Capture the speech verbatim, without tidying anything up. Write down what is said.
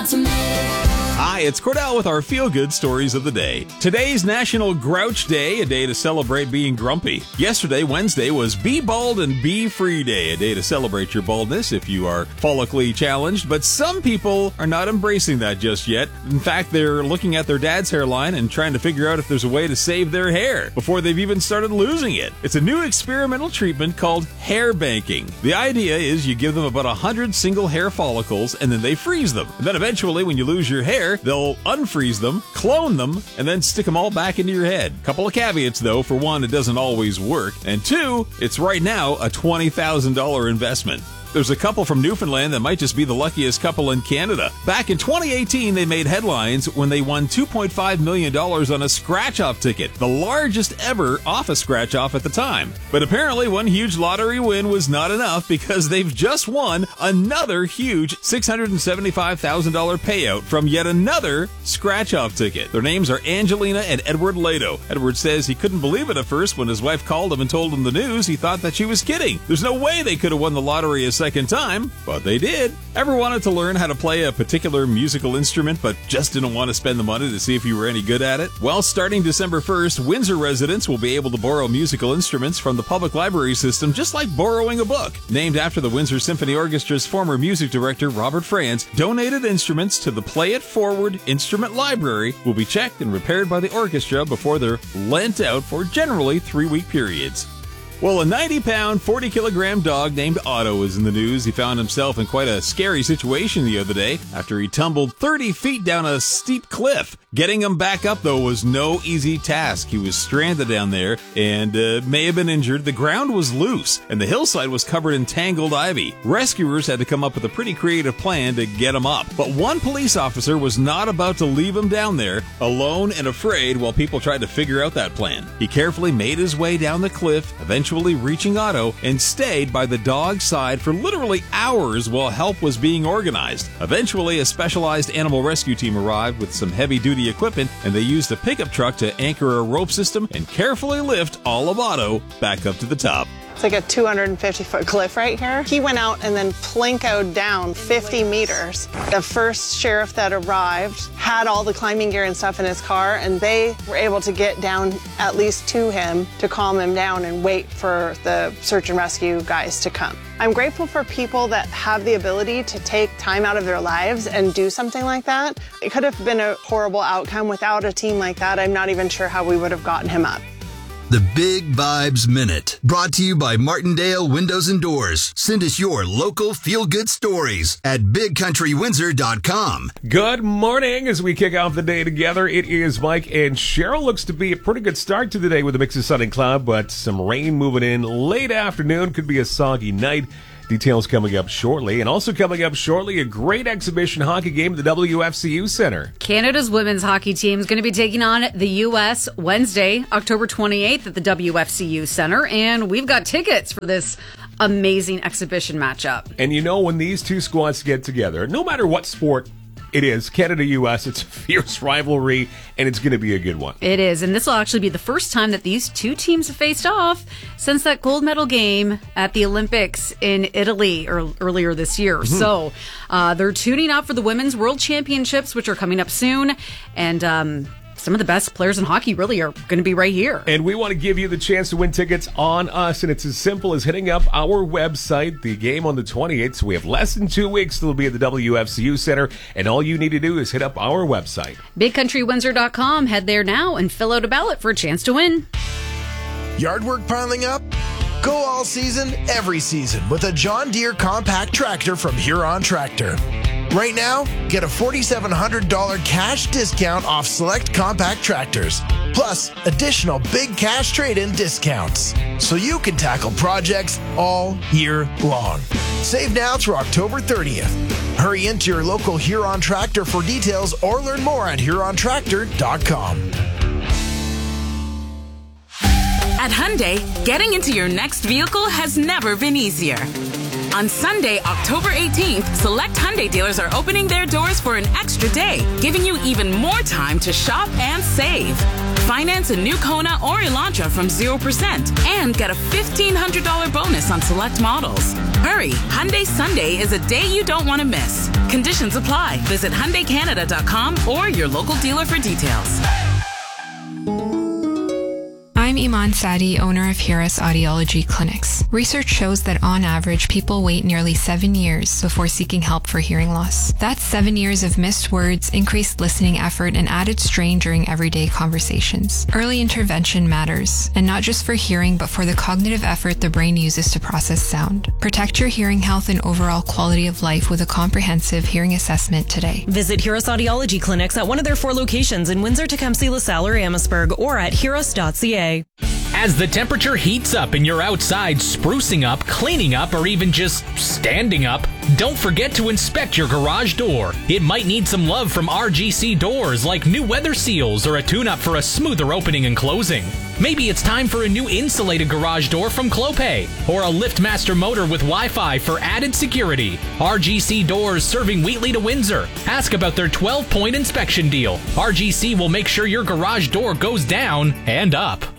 to me. Hi, it's Cordell with our feel-good stories of the day. Today's National Grouch Day, a day to celebrate being grumpy. Yesterday, Wednesday, was Be Bald and Be Free Day, a day to celebrate your baldness if you are follically challenged. But some people are not embracing that just yet. In fact, they're looking at their dad's hairline and trying to figure out if there's a way to save their hair before they've even started losing it. It's a new experimental treatment called hair banking. The idea is you give them about one hundred single hair follicles and then they freeze them. And then eventually, when you lose your hair, they'll unfreeze them, clone them, and then stick them all back into your head. Couple of caveats, though. For one, it doesn't always work. And two, it's right now a twenty thousand dollars investment. There's a couple from Newfoundland that might just be the luckiest couple in Canada. Back in twenty eighteen, they made headlines when they won two point five million dollars on a scratch-off ticket, the largest ever off a scratch-off at the time. But apparently one huge lottery win was not enough because they've just won another huge six hundred seventy-five thousand dollars payout from yet another scratch-off ticket. Their names are Angelina and Edward Lado. Edward says he couldn't believe it at first when his wife called him and told him the news. He thought that she was kidding. There's no way they could have won the lottery a second time, but they did. Ever wanted to learn how to play a particular musical instrument but just didn't want to spend the money to see if you were any good at it? Well, starting December first, Windsor residents will be able to borrow musical instruments from the public library system just like borrowing a book. Named after the Windsor Symphony Orchestra's former music director, Robert Franz, donated instruments to the Play It Forward Instrument Library will be checked and repaired by the orchestra before they're lent out for generally three-week periods. Well, a ninety pound, forty kilogram dog named Otto is in the news. He found himself in quite a scary situation the other day after he tumbled thirty feet down a steep cliff. Getting him back up, though, was no easy task. He was stranded down there and uh, may have been injured. The ground was loose, and the hillside was covered in tangled ivy. Rescuers had to come up with a pretty creative plan to get him up. But one police officer was not about to leave him down there, alone and afraid, while people tried to figure out that plan. He carefully made his way down the cliff, eventually reaching Otto, and stayed by the dog's side for literally hours while help was being organized. Eventually, a specialized animal rescue team arrived with some heavy-duty equipment, and they used a pickup truck to anchor a rope system and carefully lift all of Otto back up to the top. It's like a two hundred fifty foot cliff right here. He went out and then plinkoed down fifty meters. The first sheriff that arrived had all the climbing gear and stuff in his car, and they were able to get down at least to him to calm him down and wait for the search and rescue guys to come. I'm grateful for people that have the ability to take time out of their lives and do something like that. It could have been a horrible outcome. Without a team like that, I'm not even sure how we would have gotten him up. The Big Vibes Minute, brought to you by Martindale Windows and Doors. Send us your local feel-good stories at big country windsor dot com. Good morning as we kick off the day together. It is Mike and Cheryl. Looks to be a pretty good start to the day with a mix of sun and cloud, but some rain moving in late afternoon. Could be a soggy night. Details coming up shortly. And also coming up shortly, a great exhibition hockey game at the W F C U Center. Canada's women's hockey team is going to be taking on the U S Wednesday, October twenty-eighth at the W F C U Center. And we've got tickets for this amazing exhibition matchup. And you know, when these two squads get together, no matter what sport it is, Canada U S, it's a fierce rivalry, and it's going to be a good one. It is, and this will actually be the first time that these two teams have faced off since that gold medal game at the Olympics in Italy or earlier this year. Mm-hmm. So uh, they're tuning up for the Women's World Championships, which are coming up soon, and um, some of the best players in hockey really are going to be right here. And we want to give you the chance to win tickets on us, and it's as simple as hitting up our website. The game on the twenty-eighth, so we have less than two weeks till it'll be at the W F C U Center, and all you need to do is hit up our website. big country windsor dot com. Head there now and fill out a ballot for a chance to win. Yard work piling up? Go all season, every season with a John Deere compact tractor from Huron Tractor. Right now, get a four thousand seven hundred dollars cash discount off select compact tractors, plus additional big cash trade-in discounts, so you can tackle projects all year long. Save now through October thirtieth. Hurry into your local Huron Tractor for details or learn more at huron tractor dot com. At Hyundai, getting into your next vehicle has never been easier. On Sunday, October eighteenth, select Hyundai dealers are opening their doors for an extra day, giving you even more time to shop and save. Finance a new Kona or Elantra from zero percent and get a fifteen hundred dollars bonus on select models. Hurry, Hyundai Sunday is a day you don't want to miss. Conditions apply. Visit Hyundai Canada dot com or your local dealer for details. I'm Iman Sadi, owner of Hiras Audiology Clinics. Research shows that on average, people wait nearly seven years before seeking help for hearing loss. That's seven years of missed words, increased listening effort, and added strain during everyday conversations. Early intervention matters, and not just for hearing, but for the cognitive effort the brain uses to process sound. Protect your hearing health and overall quality of life with a comprehensive hearing assessment today. Visit Hiras Audiology Clinics at one of their four locations in Windsor, Tecumseh, LaSalle, or Amherstburg, or at hiras dot c a. As the temperature heats up and you're outside sprucing up, cleaning up, or even just standing up, don't forget to inspect your garage door. It might need some love from R G C Doors, like new weather seals or a tune-up for a smoother opening and closing. Maybe it's time for a new insulated garage door from Clopay, or a LiftMaster motor with Wi-Fi for added security. R G C Doors, serving Wheatley to Windsor. Ask about their twelve-point inspection deal. R G C will make sure your garage door goes down and up.